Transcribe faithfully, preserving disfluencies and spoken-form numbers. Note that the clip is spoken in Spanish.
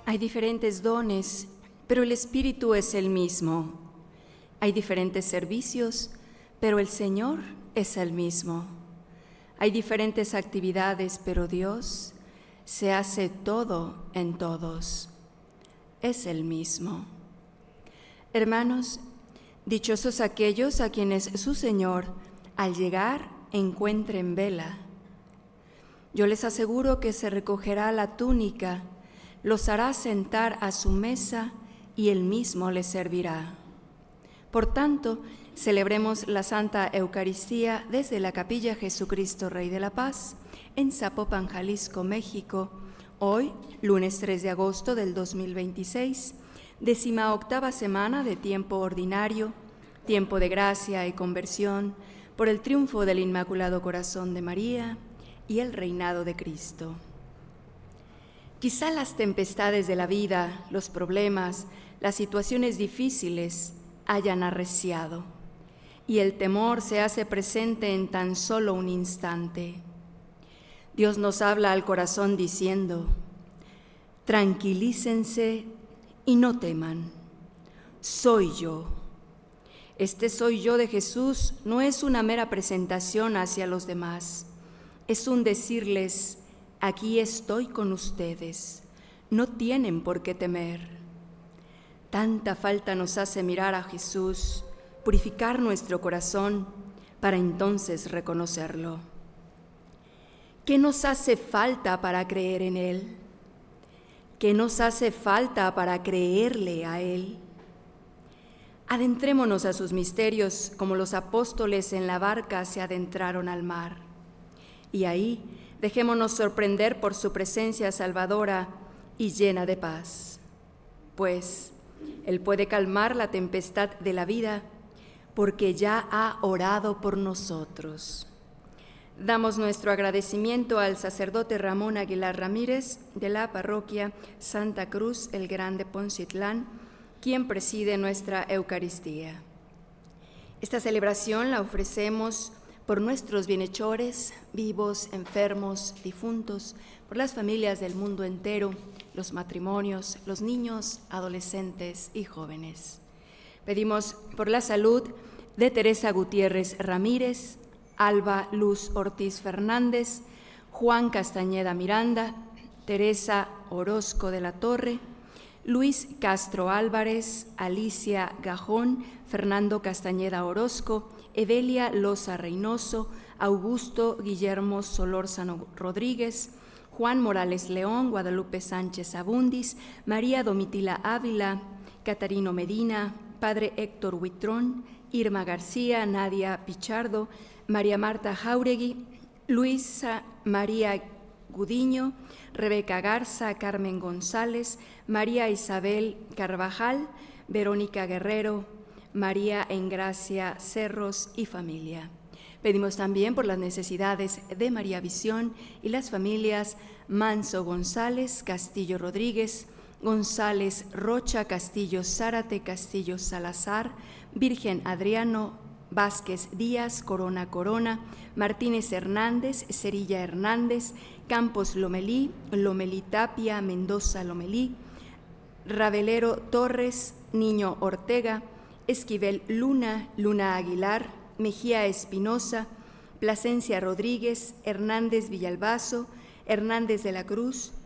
Hay diferentes dones, pero el Espíritu es el mismo. Hay diferentes servicios, pero el Señor es el mismo. Hay diferentes actividades, pero Dios se hace todo en todos. Es el mismo. Hermanos, dichosos aquellos a quienes su Señor, al llegar, encuentre en vela. Yo les aseguro que se recogerá la túnica, los hará sentar a su mesa y él mismo les servirá. Por tanto, celebremos la Santa Eucaristía desde la Capilla Jesucristo Rey de la Paz, en Zapopan, Jalisco, México, hoy, lunes tres de agosto del dos mil veintiséis, décima octava semana de tiempo ordinario, tiempo de gracia y conversión, por el triunfo del Inmaculado Corazón de María y el reinado de Cristo. Quizá las tempestades de la vida, los problemas, las situaciones difíciles hayan arreciado y el temor se hace presente en tan solo un instante. Dios nos habla al corazón diciendo: tranquilícense y no teman, soy yo. Este soy yo de Jesús no es una mera presentación hacia los demás, es un decirles: aquí estoy con ustedes, no tienen por qué temer. Tanta falta nos hace mirar a Jesús, purificar nuestro corazón para entonces reconocerlo. ¿Qué nos hace falta para creer en Él? ¿Qué nos hace falta para creerle a Él? Adentrémonos a sus misterios como los apóstoles en la barca se adentraron al mar. Y ahí dejémonos sorprender por su presencia salvadora y llena de paz. Pues Él puede calmar la tempestad de la vida porque ya ha orado por nosotros. Damos nuestro agradecimiento al sacerdote Ramón Aguilar Ramírez de la parroquia Santa Cruz el Grande Poncitlán, quien preside nuestra Eucaristía. Esta celebración la ofrecemos por nuestros bienhechores, vivos, enfermos, difuntos, por las familias del mundo entero, los matrimonios, los niños, adolescentes y jóvenes. Pedimos por la salud de Teresa Gutiérrez Ramírez, Alba Luz Ortiz Fernández, Juan Castañeda Miranda, Teresa Orozco de la Torre, Luis Castro Álvarez, Alicia Gajón, Fernando Castañeda Orozco, Evelia Loza Reynoso, Augusto Guillermo Solórzano Rodríguez, Juan Morales León, Guadalupe Sánchez Abundis, María Domitila Ávila, Catarino Medina, Padre Héctor Huitrón, Irma García, Nadia Pichardo, María Marta Jauregui, Luisa María Gudiño, Rebeca Garza, Carmen González, María Isabel Carvajal, Verónica Guerrero, María Engracia Cerros y familia. Pedimos también por las necesidades de María Visión y las familias Manso González, Castillo Rodríguez, González Rocha, Castillo Zárate, Castillo Salazar, Virgen Adriano, Vázquez Díaz, Corona Corona, Martínez Hernández, Cerilla Hernández, Campos Lomelí, Lomelí Tapia, Mendoza Lomelí, Ravelero Torres, Niño Ortega, Esquivel Luna, Luna Aguilar, Mejía Espinosa, Plasencia Rodríguez, Hernández Villalbazo, Hernández de la Cruz,